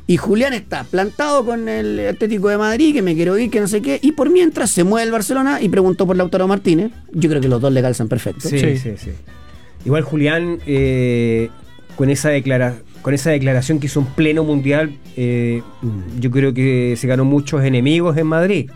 Y Julián está plantado con el Atlético de Madrid, que me quiero ir, que no sé qué. Y por mientras se mueve el Barcelona y preguntó por Lautaro Martínez. Yo creo que los dos le calzan perfecto. Sí. Igual Julián, con esa declaración que hizo en pleno mundial, yo creo que se ganó muchos enemigos en Madrid.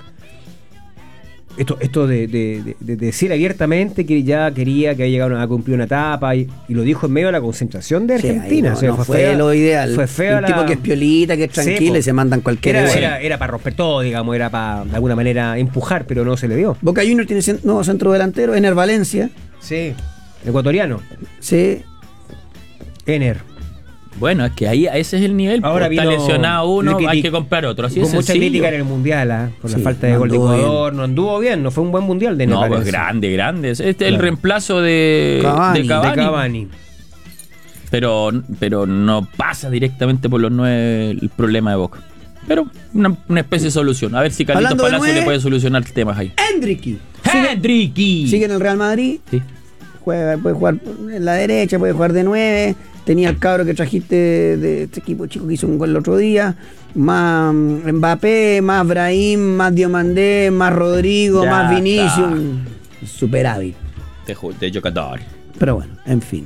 Esto de decir abiertamente que ya quería, que había llegado a cumplir una etapa y lo dijo en medio de la concentración de Argentina. Sí, no fue fea, lo ideal. Fue feo. Un tipo que es piolita, que es tranquilo, y se mandan cualquier era para romper todo, digamos, era para de alguna manera empujar, pero no se le dio. Boca Juniors tiene nuevo centro delantero, Ener Valencia. Sí, ecuatoriano. Sí. Ener. Bueno, es que ahí ese es el nivel. Ahora está lesionado uno, hay que comprar otro. Así con es mucha crítica en el mundial, por la falta de gol de Ecuador. No anduvo bien, no fue un buen mundial de Ener. No, pues grande. Este es el reemplazo de Cavani. Pero no pasa directamente por los 9 el problema de Boca. Pero una especie de solución. A ver si Carlitos Palacio le puede solucionar temas ahí. Hendricky. Sigue en el Real Madrid. Sí. Puede jugar en la derecha, puede jugar de 9. Tenía el cabro que trajiste de este equipo chico que hizo un gol el otro día. Más Mbappé, más Brahim, más Diomandé, más Rodrigo, Ya más Vinicius. Superávit de jugador. Pero bueno, en fin.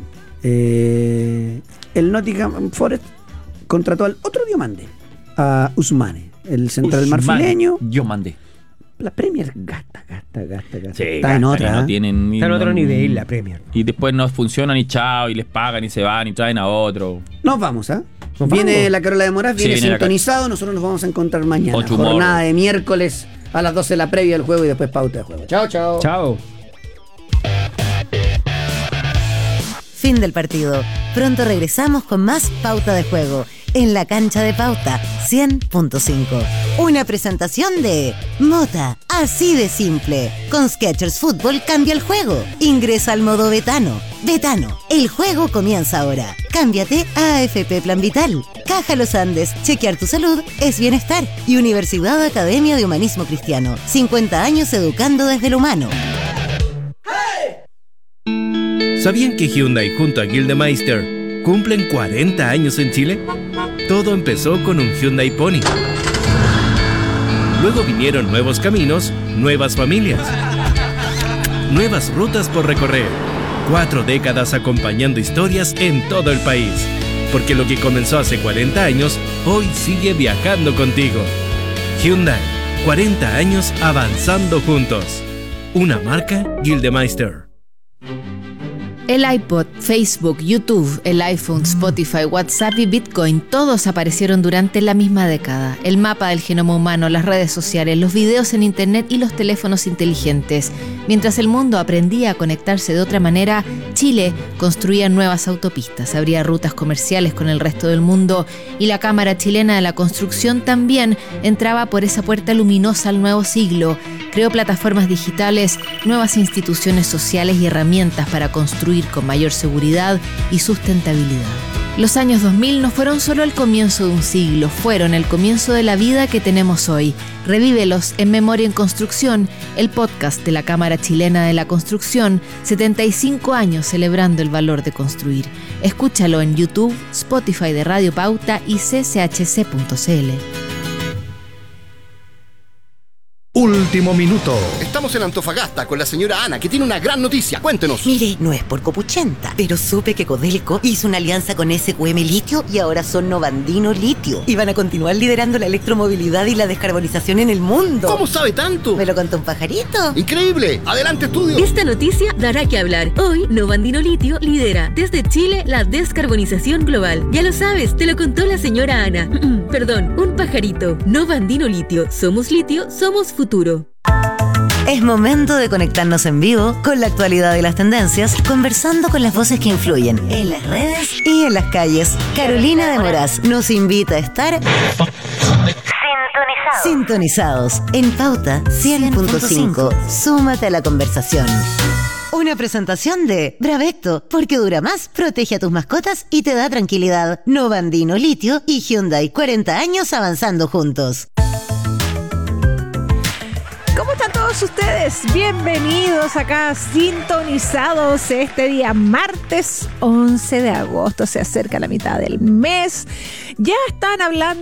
El Nottingham Forest contrató al otro Diomandé, a Ousmane, el central marfileño. Diomandé. La Premier gasta. Sí, está en otra. No tienen está en otro nivel la Premier. Y después no funcionan y chao, y les pagan y se van y traen a otro. Nos vamos, Viene la Carola de Moraz, viene sintonizado. Nosotros nos vamos a encontrar mañana. Jornada de miércoles a las 12 la previa del juego y después pauta de juego. Chao. Fin del partido. Pronto regresamos con más Pauta de Juego en la cancha de Pauta 100.5. Una presentación de Mota, así de simple. Con Skechers Fútbol cambia el juego. Ingresa al modo Betano. Betano, el juego comienza ahora. Cámbiate a AFP Plan Vital. Caja Los Andes, chequear tu salud es bienestar. Y Universidad Academia de Humanismo Cristiano, 50 años educando desde lo humano. ¿Sabían que Hyundai junto a Gildemeister cumplen 40 años en Chile? Todo empezó con un Hyundai Pony. Luego vinieron nuevos caminos, nuevas familias, nuevas rutas por recorrer. 4 décadas acompañando historias en todo el país. Porque lo que comenzó hace 40 años, hoy sigue viajando contigo. Hyundai, 40 años avanzando juntos. Una marca Gildemeister. El iPod, Facebook, YouTube, el iPhone, Spotify, WhatsApp y Bitcoin, todos aparecieron durante la misma década. El mapa del genoma humano, las redes sociales, los videos en internet y los teléfonos inteligentes. Mientras el mundo aprendía a conectarse de otra manera, Chile construía nuevas autopistas, abría rutas comerciales con el resto del mundo y la Cámara Chilena de la Construcción también entraba por esa puerta luminosa al nuevo siglo. Creó plataformas digitales, nuevas instituciones sociales y herramientas para construir con mayor seguridad y sustentabilidad. Los años 2000 no fueron solo el comienzo de un siglo, fueron el comienzo de la vida que tenemos hoy. Revívelos en Memoria en Construcción, el podcast de la Cámara Chilena de la Construcción, 75 años celebrando el valor de construir. Escúchalo en YouTube, Spotify de Radio Pauta y cchc.cl. Último minuto. Estamos en Antofagasta con la señora Ana, que tiene una gran noticia. Cuéntenos. Mire, no es por copuchenta, pero supe que Codelco hizo una alianza con SQM Litio y ahora son Novandino Litio. Y van a continuar liderando la electromovilidad y la descarbonización en el mundo. ¿Cómo sabe tanto? ¿Me lo contó un pajarito? ¡Increíble! ¡Adelante, estudio! Esta noticia dará que hablar. Hoy, Novandino Litio lidera desde Chile la descarbonización global. Ya lo sabes, te lo contó la señora Ana. Perdón, un pajarito. Novandino Litio. Somos litio, somos futuro. Es momento de conectarnos en vivo con la actualidad y las tendencias, conversando con las voces que influyen en las redes y en las calles. Carolina de Moraz nos invita a estar sintonizados en Pauta 100.5. Súmate a la conversación. Una presentación de Bravecto, porque dura más, protege a tus mascotas y te da tranquilidad. Novandino Litio y Hyundai, 40 años avanzando juntos. ¿Cómo están todos ustedes? Bienvenidos acá, sintonizados este día martes 11 de agosto. Se acerca la mitad del mes. Ya están hablando